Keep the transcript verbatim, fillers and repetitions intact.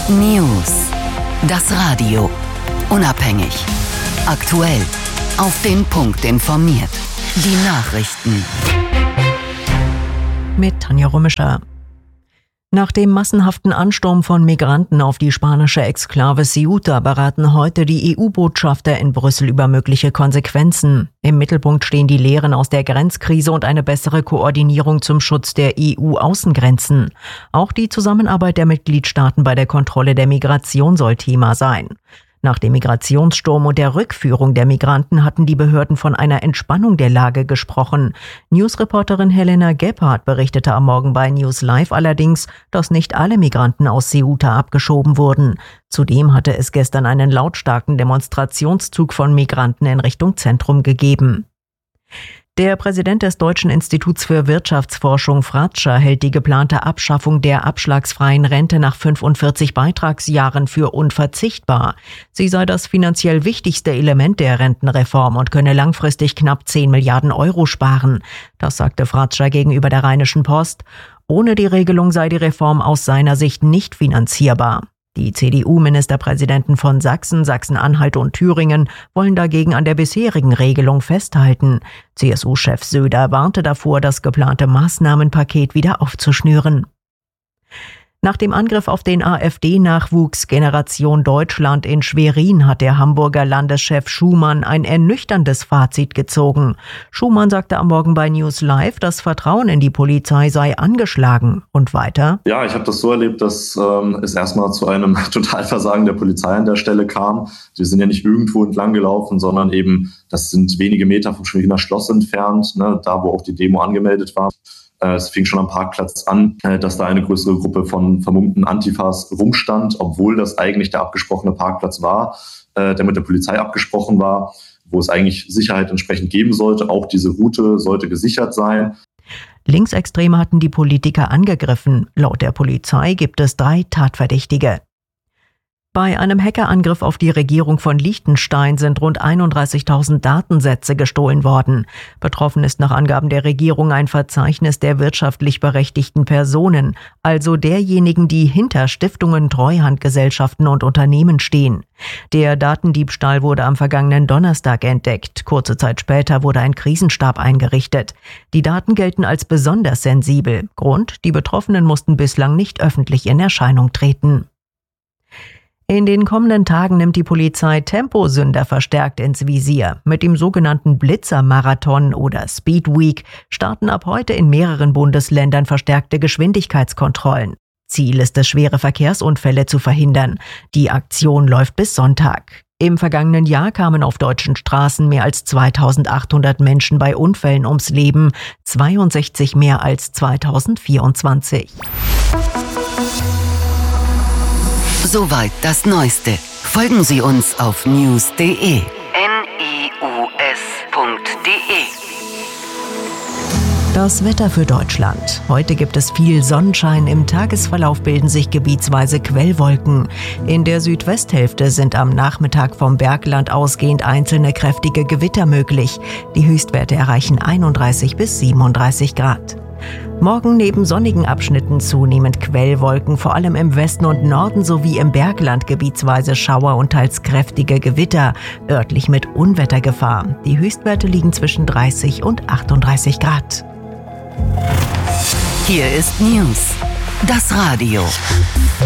News. Das Radio. Unabhängig. Aktuell. Auf den Punkt informiert. Die Nachrichten. Mit Tanja Rummischer. Nach dem massenhaften Ansturm von Migranten auf die spanische Exklave Ceuta beraten heute die E U-Botschafter in Brüssel über mögliche Konsequenzen. Im Mittelpunkt stehen die Lehren aus der Grenzkrise und eine bessere Koordinierung zum Schutz der E U-Außengrenzen. Auch die Zusammenarbeit der Mitgliedstaaten bei der Kontrolle der Migration soll Thema sein. Nach dem Migrationssturm und der Rückführung der Migranten hatten die Behörden von einer Entspannung der Lage gesprochen. Newsreporterin Helena Gebhardt berichtete am Morgen bei News Live allerdings, dass nicht alle Migranten aus Ceuta abgeschoben wurden. Zudem hatte es gestern einen lautstarken Demonstrationszug von Migranten in Richtung Zentrum gegeben. Der Präsident des Deutschen Instituts für Wirtschaftsforschung Fratscher hält die geplante Abschaffung der abschlagsfreien Rente nach fünfundvierzig Beitragsjahren für unverzichtbar. Sie sei das finanziell wichtigste Element der Rentenreform und könne langfristig knapp zehn Milliarden Euro sparen. Das sagte Fratscher gegenüber der Rheinischen Post. Ohne die Regelung sei die Reform aus seiner Sicht nicht finanzierbar. Die C D U-Ministerpräsidenten von Sachsen, Sachsen-Anhalt und Thüringen wollen dagegen an der bisherigen Regelung festhalten. C S U-Chef Söder warnte davor, das geplante Maßnahmenpaket wieder aufzuschnüren. Nach dem Angriff auf den AfD-Nachwuchs Generation Deutschland in Schwerin hat der Hamburger Landeschef Schumann ein ernüchterndes Fazit gezogen. Schumann sagte am Morgen bei News Live, das Vertrauen in die Polizei sei angeschlagen. Und weiter? Ja, ich habe das so erlebt, dass ähm, es erstmal zu einem Totalversagen der Polizei an der Stelle kam. Die sind ja nicht irgendwo entlang gelaufen, sondern eben, das sind wenige Meter vom Schweriner Schloss entfernt, ne, da wo auch die Demo angemeldet war. Es fing schon am Parkplatz an, dass da eine größere Gruppe von vermummten Antifas rumstand, obwohl das eigentlich der abgesprochene Parkplatz war, der mit der Polizei abgesprochen war, wo es eigentlich Sicherheit entsprechend geben sollte. Auch diese Route sollte gesichert sein. Linksextreme hatten die Politiker angegriffen. Laut der Polizei gibt es drei Tatverdächtige. Bei einem Hackerangriff auf die Regierung von Liechtenstein sind rund einunddreißigtausend Datensätze gestohlen worden. Betroffen ist nach Angaben der Regierung ein Verzeichnis der wirtschaftlich berechtigten Personen, also derjenigen, die hinter Stiftungen, Treuhandgesellschaften und Unternehmen stehen. Der Datendiebstahl wurde am vergangenen Donnerstag entdeckt. Kurze Zeit später wurde ein Krisenstab eingerichtet. Die Daten gelten als besonders sensibel. Grund: die Betroffenen mussten bislang nicht öffentlich in Erscheinung treten. In den kommenden Tagen nimmt die Polizei Temposünder verstärkt ins Visier. Mit dem sogenannten Blitzer-Marathon oder Speed Week starten ab heute in mehreren Bundesländern verstärkte Geschwindigkeitskontrollen. Ziel ist es, schwere Verkehrsunfälle zu verhindern. Die Aktion läuft bis Sonntag. Im vergangenen Jahr kamen auf deutschen Straßen mehr als zweitausendachthundert Menschen bei Unfällen ums Leben, zweiundsechzig mehr als zweitausendvierundzwanzig. Soweit das Neueste. Folgen Sie uns auf news punkt de. N I U S punkt de. Das Wetter für Deutschland. Heute gibt es viel Sonnenschein. Im Tagesverlauf bilden sich gebietsweise Quellwolken. In der Südwesthälfte sind am Nachmittag vom Bergland ausgehend einzelne kräftige Gewitter möglich. Die Höchstwerte erreichen einunddreißig bis siebenunddreißig Grad. Morgen neben sonnigen Abschnitten zunehmend Quellwolken, vor allem im Westen und Norden sowie im Bergland gebietsweise Schauer und teils kräftige Gewitter, örtlich mit Unwettergefahr. Die Höchstwerte liegen zwischen dreißig und achtunddreißig Grad. Hier ist News, das Radio.